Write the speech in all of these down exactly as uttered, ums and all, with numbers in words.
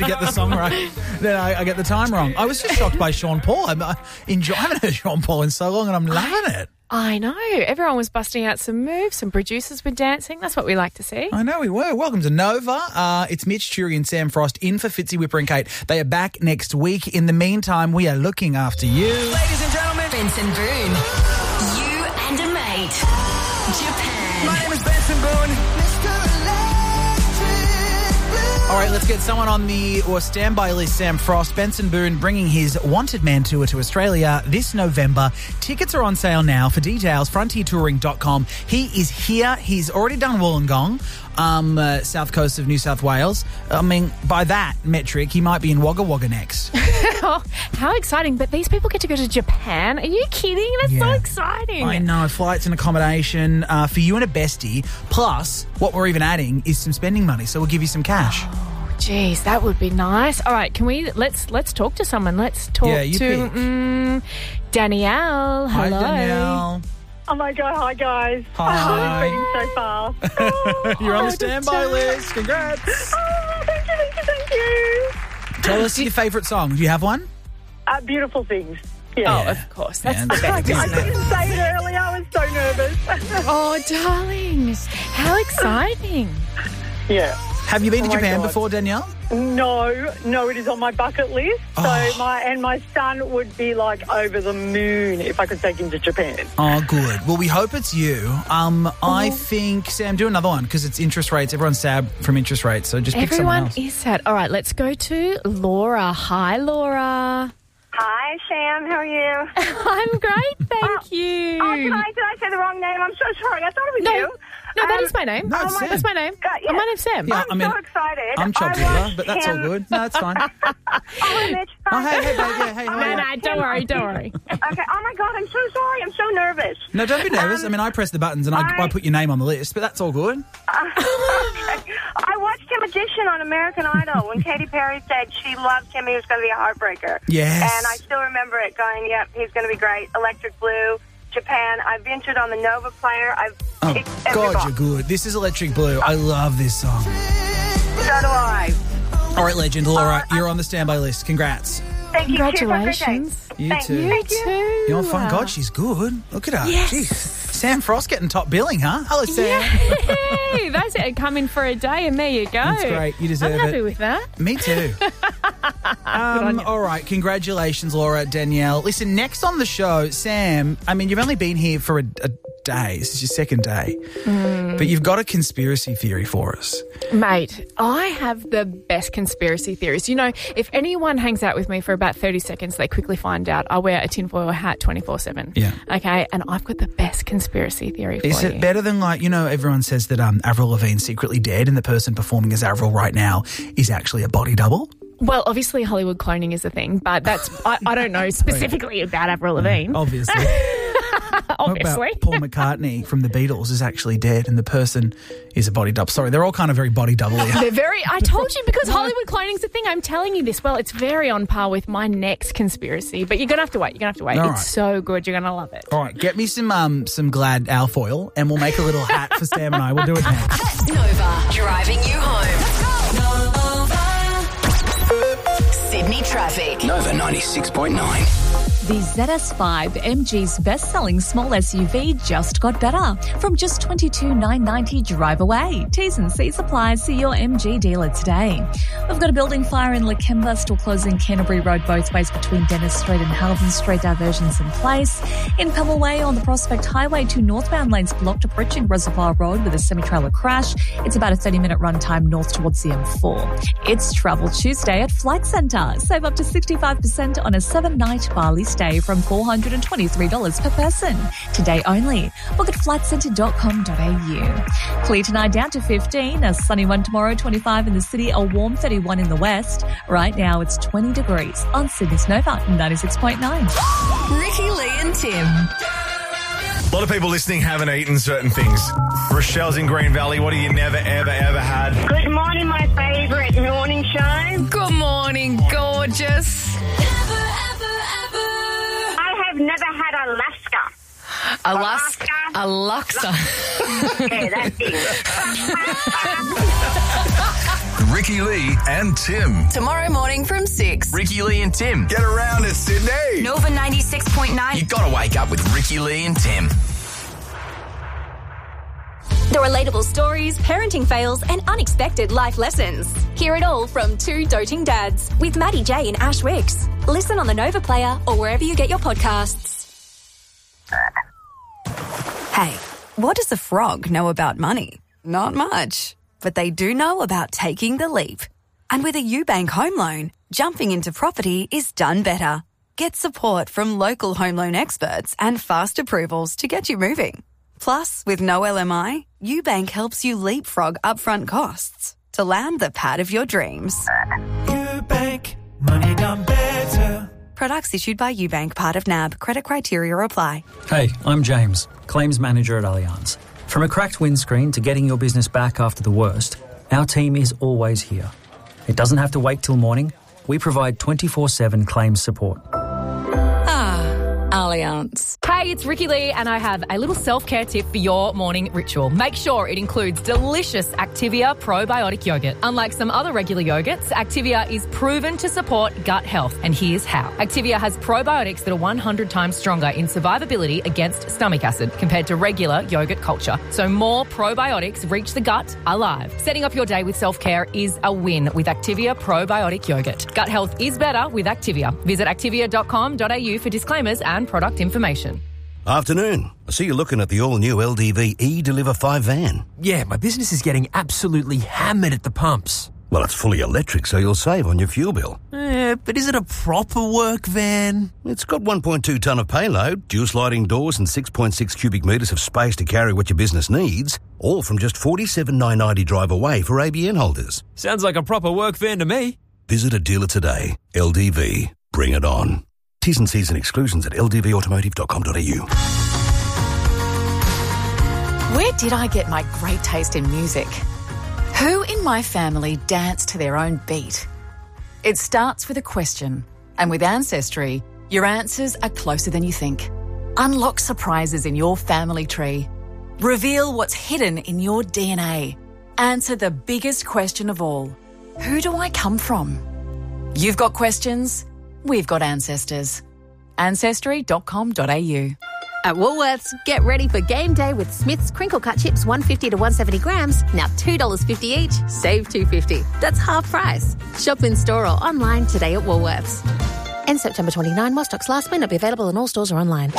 to get the song right. Then I, I get the time wrong. I was just shocked by Sean Paul. I'm, I, enjoy, I haven't heard Sean Paul in so long and I'm loving it. I know. Everyone was busting out some moves. Some producers were dancing. That's what we like to see. I know we were. Welcome to Nova. Uh, it's Mitch, Cheery and Sam Frost in for Fitzy, Whipper and Kate. They are back next week. In the meantime, we are looking after you. Ladies and gentlemen, Benson Boone. You and a mate. Japan. My name is Benson Boone. All right, let's get someone on the or standby list. Sam Frost, Benson Boone, bringing his Wanted Man tour to Australia this November. Tickets are on sale now. For details, frontier touring dot com. He is here. He's already done Wollongong, um, uh, south coast of New South Wales. I mean, by that metric, he might be in Wagga Wagga next. Oh, how exciting. But these people get to go to Japan. Are you kidding? That's Yeah. so exciting. I know. Flights and accommodation uh, for you and a bestie. Plus, what we're even adding is some spending money. So we'll give you some cash. Jeez, that would be nice. All right, can we let's let's talk to someone. Let's talk Yeah, you to pick. um, Danielle. Hi, Hello. Danielle. Oh my God, hi guys. Hi. Oh, it's been so far. You're on Oh, the standby the list. Congrats. Oh, thank you, thank you, thank you. Tell us your favourite song. Do you have one? Uh, beautiful things. Yeah. Oh, of course. That's Man, the that's best, I isn't it? couldn't say it earlier. I was so nervous. Oh, darling. How exciting. yeah. Have you been Oh to my Japan God. before, Danielle? No, no, it is on my bucket list. So Oh. my and my son would be like over the moon if I could take him to Japan. Oh, good. Well, we hope it's you. Um, I Oh. think, Sam, do another one because it's interest rates. Everyone's sad from interest rates, so just pick someone Everyone else. is sad. All right, let's go to Laura. Hi, Laura. Hi, Sam. How are you? I'm great, thank you. Oh, did I, did I say the wrong name? I'm so sorry. I thought it was No, you. no, that Um, is my name. No, it's Oh, my- Sam. That's my name. Uh, yeah. Oh, my name's Sam. Yeah, I'm I mean, so excited. I'm I Chobula, watched but that's all him- good. No, it's fine. Oh, hi, Mitch. Oh, Hi. hey, hey, babe, yeah, hey, how No, are no, you? don't worry, don't worry. Okay. Oh, my God. I'm so sorry. I'm so nervous. No, don't be nervous. Um, I mean, I press the buttons and I, I- I put your name on the list, but that's all good. Okay. I watched him audition on American Idol when Katy Perry said she loved him. He was going to be a heartbreaker. Yes. And I still remember it going, yep, he's going to be great. Electric Blue, Japan. I've ventured on the Nova player. I've Oh, ticked every God, box. you're good. This is Electric Blue. I love this song. So do I. All right, legend, Laura, Uh, you're on the standby list. Congrats. Thank you. Cheers. Have a great day. Congratulations. You Thank too. you. Thank you. Too. You're fun. God, she's good. Look at her. Yes. Jeez. Sam Frost getting top billing, huh? Hello, Sam. Yay! That's it. Come in for a day, and there you go. That's great. You deserve I'm happy it. with that. Me too. um, all right. Congratulations, Laura, Danielle. Listen, next on the show, Sam, I mean, you've only been here for a, a day. This is your second day. Mm. But you've got a conspiracy theory for us. Mate, I have the best conspiracy theories. You know, if anyone hangs out with me for about thirty seconds, they quickly find out I wear a tinfoil hat twenty-four seven. Yeah. Okay, and I've got the best conspiracy theory for Is you. it better than, like, you know, everyone says that um, Avril Lavigne's secretly dead and the person performing as Avril right now is actually a body double? Well, obviously Hollywood cloning is a thing, but that's I, I don't know specifically about Avril Lavigne. Obviously. What obviously. about Paul McCartney from the Beatles is actually dead and the person is a body double? Sorry, they're all kind of very body double-y. They're very, I told you, because Hollywood cloning's a thing. I'm telling you this. Well, it's very on par with my next conspiracy, but you're going to have to wait. You're going to have to wait. All it's right. so good. You're going to love it. All right, get me some um some Glad alfoil and we'll make a little hat for Sam and I. We'll do it next. Nova, driving you home. Nova. Sydney traffic. Nova ninety-six point nine. The Z S five, M G's best-selling small S U V, just got better. From just twenty-two thousand nine hundred ninety dollars drive away. T's and C's apply. See your M G dealer today. We've got a building fire in Lakemba, still closing Canterbury Road both ways between Dennis Street and Halvin Street, diversions in place. In Pebble Way on the Prospect Highway, two northbound lanes blocked approaching Reservoir Road with a semi-trailer crash. It's about a thirty-minute run time north towards the M four. It's Travel Tuesday at Flight Centre. Save up to sixty-five percent on a seven-night Bali stay from four hundred twenty-three dollars per person. Today only. Book at flight centre dot com dot a u. Clear tonight down to fifteen. A sunny one tomorrow, twenty-five in the city, a warm thirty-one in the west. Right now it's twenty degrees on Sydney's Nova ninety-six point nine. Ricky, Lee and Tim. A lot of people listening haven't eaten certain things. Rochelle's in Green Valley. What have you never, ever, ever had? Good morning, my favourite morning show. Good morning, gorgeous. I have never had Alaska. Alaska. Alaska. Yeah, that's it. Ricky Lee and Tim. Tomorrow morning from six. Ricky Lee and Tim. Get around it, Sydney. Nova ninety-six point nine. You gotta wake up with Ricky Lee and Tim. The relatable stories, parenting fails, and unexpected life lessons. Hear it all from two doting dads with Maddie J and Ash Wicks. Listen on the Nova Player or wherever you get your podcasts. Hey, what does a frog know about money? Not much. But they do know about taking the leap. And with a UBank home loan, jumping into property is done better. Get support from local home loan experts and fast approvals to get you moving. Plus, with no L M I, UBank helps you leapfrog upfront costs to land the pad of your dreams. UBank, money done better. Products issued by UBank, part of N A B. Credit criteria apply. Hey, I'm James, Claims Manager at Allianz. From a cracked windscreen to getting your business back after the worst, our team is always here. It doesn't have to wait till morning. We provide twenty-four seven claims support. Allianz. Hey, it's Ricky Lee, and I have a little self-care tip for your morning ritual. Make sure it includes delicious Activia probiotic yogurt. Unlike some other regular yogurts, Activia is proven to support gut health, and here's how. Activia has probiotics that are one hundred times stronger in survivability against stomach acid compared to regular yogurt culture. So more probiotics reach the gut alive. Setting up your day with self-care is a win with Activia probiotic yogurt. Gut health is better with Activia. Visit activia dot com dot a u for disclaimers and product information. Afternoon. I see you're looking at the all-new L D V E-Deliver five van. Yeah, my business is getting absolutely hammered at the pumps. Well, it's fully electric, so you'll save on your fuel bill. Eh, but is it a proper work van? It's got one point two tonne of payload, dual sliding doors and six point six cubic metres of space to carry what your business needs, all from just forty-seven thousand nine hundred ninety drive away for A B N holders. Sounds like a proper work van to me. Visit a dealer today. L D V. Bring it on. T's and C's and exclusions at l d v automotive dot com dot a u. Where did I get my great taste in music? Who in my family danced to their own beat? It starts with a question, and with Ancestry, your answers are closer than you think. Unlock surprises in your family tree. Reveal what's hidden in your D N A. Answer the biggest question of all. Who do I come from? You've got questions, we've got ancestors. ancestry dot com dot a u. At Woolworths, get ready for game day with Smith's crinkle cut chips, one fifty to one seventy grams, now two dollars fifty each, save two fifty. That's half price. Shop in store or online today at Woolworths. End September twenty-ninth, while stocks last, may not be available in all stores or online.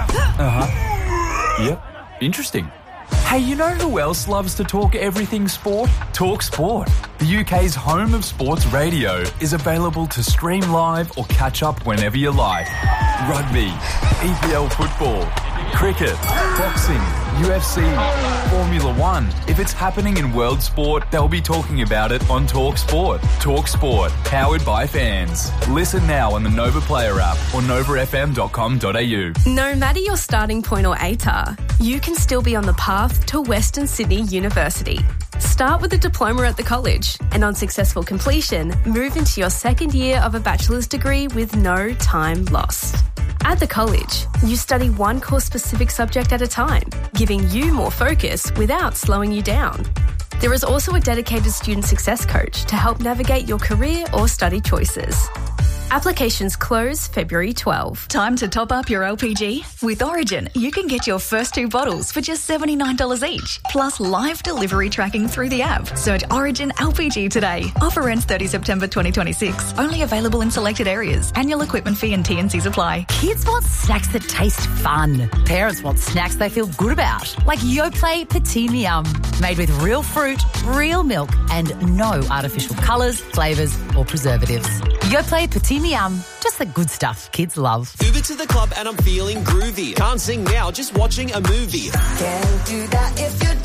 Uh-huh. Yep, interesting. Hey, you know who else loves to talk everything sport? Talk Sport. The U K's home of sports radio is available to stream live or catch up whenever you like. Rugby, E P L football, cricket, boxing, U F C, Formula One. If it's happening in world sport, they'll be talking about it on Talk Sport. Talk Sport, powered by fans. Listen now on the Nova Player app or nova f m dot com dot a u. No matter your starting point or A T A R, you can still be on the path to Western Sydney University. Start with a diploma at the college and on successful completion, move into your second year of a bachelor's degree with no time lost. At the college, you study one course-specific subject at a time, giving you more focus without slowing you down. There is also a dedicated student success coach to help navigate your career or study choices. Applications close February twelfth. Time to top up your L P G? With Origin, you can get your first two bottles for just seventy-nine dollars each, plus live delivery tracking through the app. Search Origin L P G today. Offer ends thirtieth September twenty twenty-six. Only available in selected areas. Annual equipment fee and T and Cs apply. Kids want snacks that taste fun. Parents want snacks they feel good about. Like Yoplait Petit Miam. Made with real fruit, real milk, and no artificial colours, flavours or preservatives. Yoplait Petit Miam. Just the good stuff kids love. Uber to the club and I'm feeling groovy. Can't sing now, just watching a movie. Can't do that if you're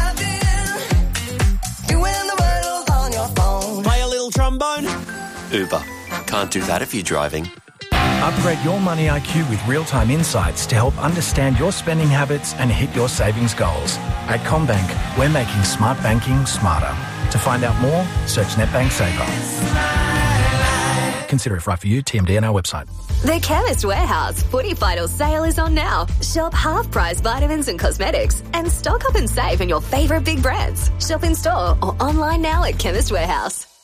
driving. Doing the word on your phone. Play a little trombone. Uber. Can't do that if you're driving. Upgrade your money I Q with real-time insights to help understand your spending habits and hit your savings goals. At CommBank, we're making smart banking smarter. To find out more, search NetBank Saver. Consider if right for you. T M D on our website. The Chemist Warehouse Footy Final sale is on now. Shop half-price vitamins and cosmetics and stock up and save on your favourite big brands. Shop in store or online now at Chemist Warehouse.